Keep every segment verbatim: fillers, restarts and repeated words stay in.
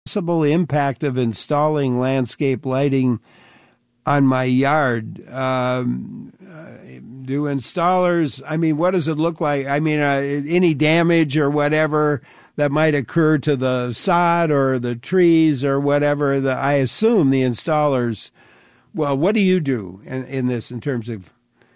possible impact of installing landscape lighting on my yard? Um, uh, do installers, I mean, what does it look like? I mean, uh, any damage or whatever that might occur to the sod or the trees or whatever, the, I assume the installers, well, what do you do in, in this in terms of?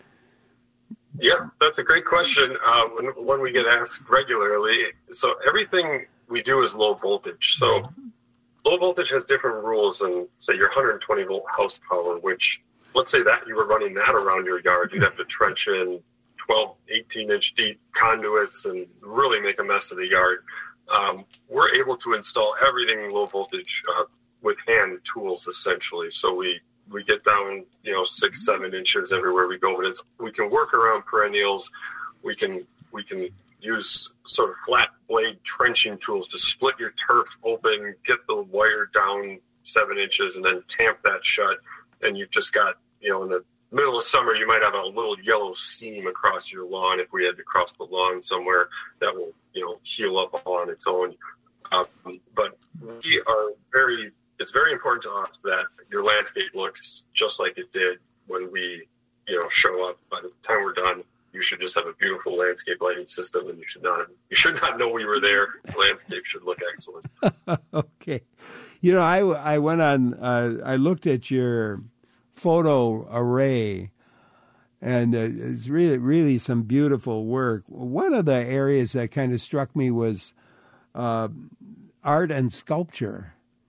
Yeah, that's a great question. Uh, when, when we get asked regularly. So everything we do is low voltage. So low voltage has different rules than, say, your one hundred twenty volt house power, which, let's say that you were running that around your yard, you'd have to trench in twelve, eighteen inch deep conduits and really make a mess of the yard. Um, we're able to install everything low voltage uh, with hand tools, essentially. So we, we get down, you know, six, seven inches everywhere we go, but it's, we can work around perennials. We can, we can use sort of flat blade trenching tools to split your turf open, get the wire down seven inches and then tamp that shut. And you've just got, you know, in the middle of summer, you might have a little yellow seam across your lawn. If we had to cross the lawn somewhere, that will, you know, heal up on its own. Um, but we are very, it's very important to us that your landscape looks just like it did when we, you know, show up. By the time we're done, you should just have a beautiful landscape lighting system, and you should not, you should not know we were there. The landscape should look excellent. Okay. You know, I, I went on, uh, I looked at your photo array, and uh, it's really, really some beautiful work. One of the areas that kind of struck me was uh, art and sculpture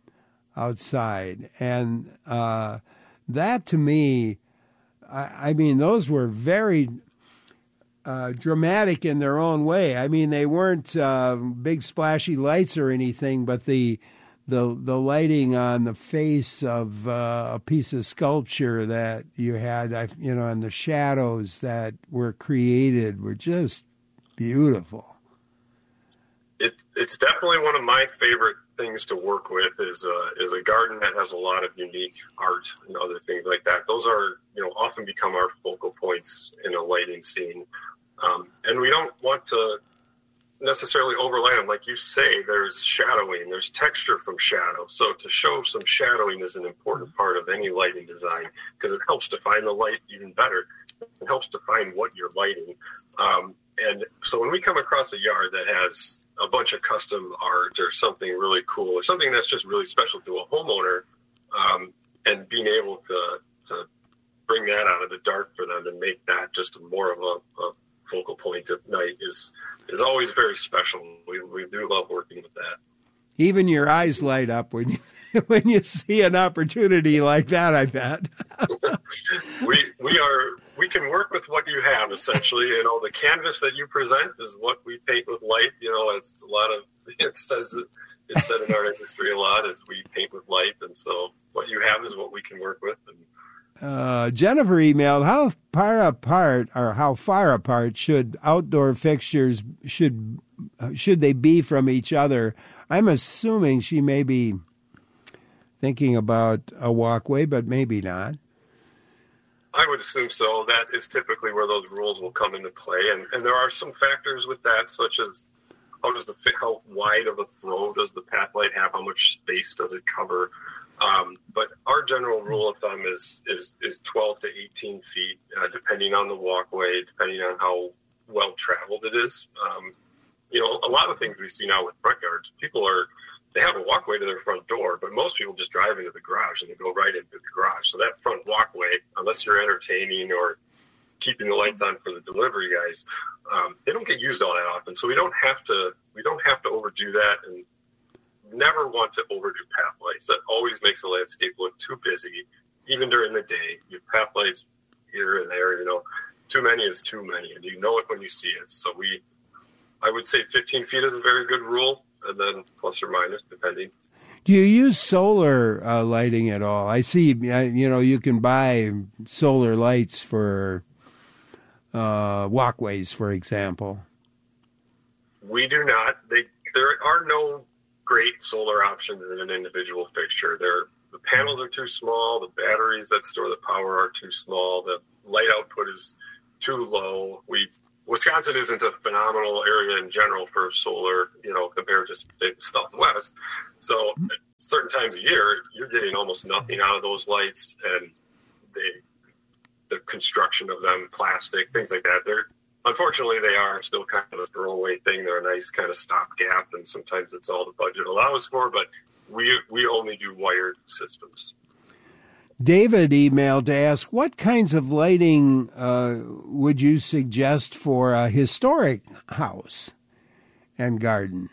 outside. And uh, that to me, I, I mean, those were very uh, dramatic in their own way. I mean, they weren't uh, big splashy lights or anything, but the the the lighting on the face of uh, a piece of sculpture that you had, you know, and the shadows that were created were just beautiful. It, it's definitely one of my favorite things to work with is a, is a garden that has a lot of unique art and other things like that. Those are, you know, often become our focal points in a lighting scene. Um, and we don't want to necessarily overlay them. Like you say, there's shadowing, there's texture from shadow. So to show some shadowing is an important part of any lighting design because it helps define the light even better. It helps define what you're lighting. Um, and so when we come across a yard that has a bunch of custom art or something really cool or something that's just really special to a homeowner, um, and being able to, to bring that out of the dark for them and make that just more of a, a focal point at night is is always very special. We we do love working with that. Even your eyes light up when you when you see an opportunity like that, I bet. we we are we can work with what you have essentially. You know, the canvas that you present is what we paint with light. You know, it's a lot of it says it, it's said in our industry a lot is we paint with light, and so what you have is what we can work with. And Uh, Jennifer emailed, how far apart or how far apart should outdoor fixtures should should they be from each other? I'm assuming she may be thinking about a walkway, but maybe not. I would assume so. That is typically where those rules will come into play, and, and there are some factors with that, such as how does the how wide of a throw does the path light have? How much space does it cover? Um, but our general rule of thumb is is, is twelve to eighteen feet, uh, depending on the walkway, depending on how well traveled it is. Um, you know, a lot of things we see now with front yards, people are, they have a walkway to their front door, but most people just drive into the garage and they go right into the garage. So that front walkway, unless you're entertaining or keeping the lights on for the delivery guys, um, they don't get used all that often. So we don't have to, we don't have to overdo that, and never want to overdo path lights. That always makes a landscape look too busy, even during the day. Your path lights here and there, you know, too many is too many, and you know it when you see it. So we, I would say fifteen feet is a very good rule, and then plus or minus, depending. Do you use solar uh, lighting at all? I see, you know, you can buy solar lights for uh, walkways, for example. We do not. They, there are no great solar options in an individual fixture. They're, the panels are too small, the batteries that store the power are too small, the light output is too low. We Wisconsin isn't a phenomenal area in general for solar, you know, compared to the Southwest. So at certain times of year, you're getting almost nothing out of those lights, and they, the construction of them, plastic, things like that. They're unfortunately they are still kind of a throwaway thing. They're a nice kind of stopgap, and sometimes it's all the budget allows for. But we we only do wired systems. David emailed to ask, what kinds of lighting uh, would you suggest for a historic house and garden?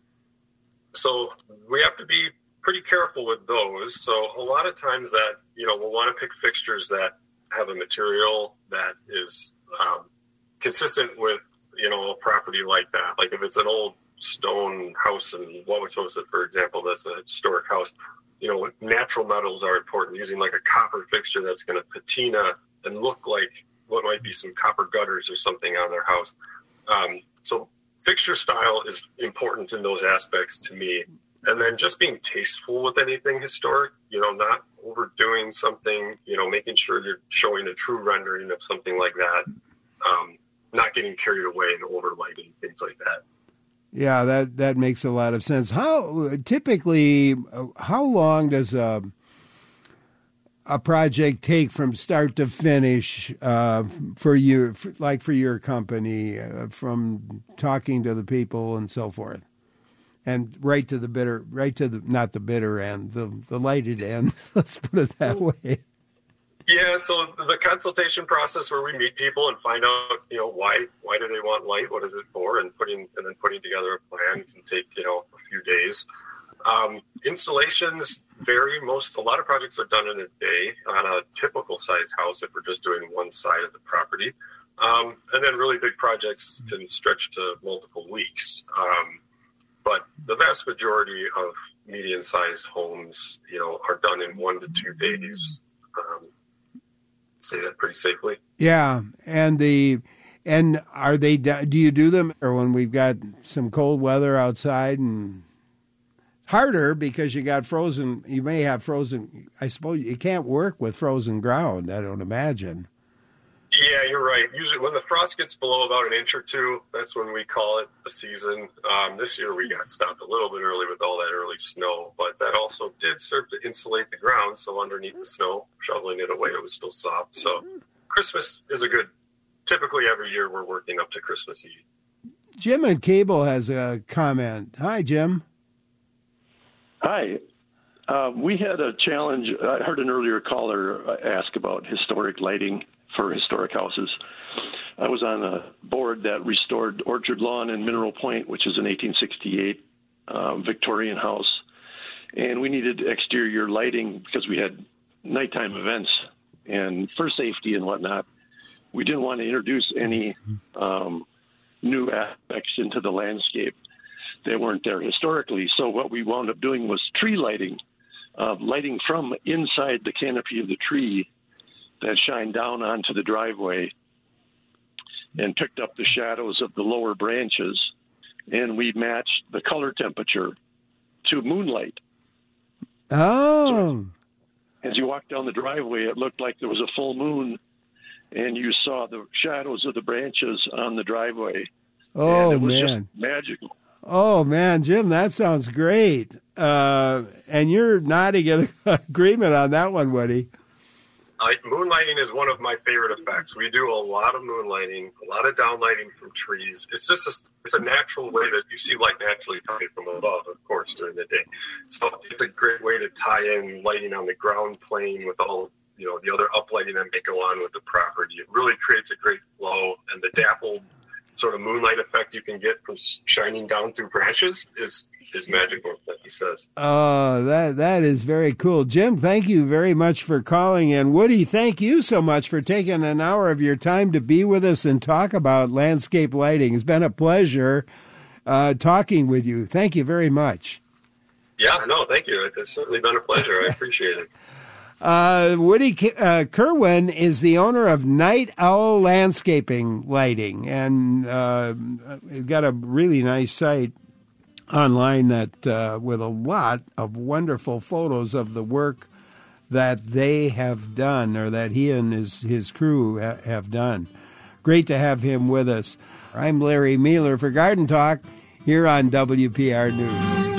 So we have to be pretty careful with those. So a lot of times that, you know, we'll want to pick fixtures that have a material that is um, consistent with, you know, a property like that. Like if it's an old stone house in Wauwatosa, for example, that's a historic house, you know, natural metals are important. Using like a copper fixture that's going to patina and look like what might be some copper gutters or something on their house. Um, so fixture style is important in those aspects to me. And then just being tasteful with anything historic, you know, not overdoing something, you know, making sure you're showing a true rendering of something like that. Um, not getting carried away and overlighting, things like that. Yeah, that, that makes a lot of sense. How typically, how long does a, a project take from start to finish uh, for you, for, like for your company, uh, from talking to the people and so forth, and right to the bitter, right to the not the bitter end, the the lighted end. Let's put it that way. Yeah, so the consultation process where we meet people and find out, you know, why why do they want light, what is it for, and putting and then putting together a plan can take, you know, a few days. Um, installations vary. Most a lot of projects are done in a day on a typical sized house if we're just doing one side of the property, um, and then really big projects can stretch to multiple weeks. Um, but the vast majority of medium sized homes, you know, are done in one to two days. Um, say that pretty safely. Yeah, and the and are they? Do you do them or when we've got some cold weather outside and harder because you got frozen? You may have frozen. I suppose you can't work with frozen ground. I don't imagine. Yeah, you're right. Usually, when the frost gets below about an inch or two, that's when we call it a season. Um, this year, we got stopped a little bit early with all that early snow, but that also did serve to insulate the ground. So underneath the snow, shoveling it away, it was still soft. So Christmas is a good. Typically, every year we're working up to Christmas Eve. Jim and Cable has a comment. Hi, Jim. Hi. Uh, we had a challenge. I heard an earlier caller ask about historic lighting for historic houses. I was on a board that restored Orchard Lawn in Mineral Point, which is an eighteen sixty-eight uh, Victorian house. And we needed exterior lighting because we had nighttime events. And for safety and whatnot, we didn't want to introduce any um, new aspects into the landscape that weren't there historically. So what we wound up doing was tree lighting, uh, lighting from inside the canopy of the tree that shined down onto the driveway and picked up the shadows of the lower branches, and we matched the color temperature to moonlight. Oh. So as you walked down the driveway, it looked like there was a full moon, and you saw the shadows of the branches on the driveway. Oh, and it was man. just magical. Oh, man, Jim, that sounds great. Uh, and you're nodding in agreement on that one, Woody. Uh, moonlighting is one of my favorite effects. We do a lot of moonlighting, a lot of downlighting from trees. It's just a, it's a natural way that you see light naturally coming from above, of course, during the day. So it's a great way to tie in lighting on the ground plane with all, you know, the other uplighting that may go on with the property. It really creates a great flow, and the dappled sort of moonlight effect you can get from shining down through branches is is magical, like he says. Oh, that that is very cool. Jim, thank you very much for calling. And Woody, thank you so much for taking an hour of your time to be with us and talk about landscape lighting. It's been a pleasure uh, talking with you. Thank you very much. Yeah, no, thank you. It's certainly been a pleasure. I appreciate it. Uh, Woody uh, Kerwin is the owner of Night Owl Landscaping Lighting, and uh, got a really nice site online that uh, with a lot of wonderful photos of the work that they have done, or that he and his his crew ha- have done. great to have him with us. I'm Larry Mueller for Garden Talk here on W P R News.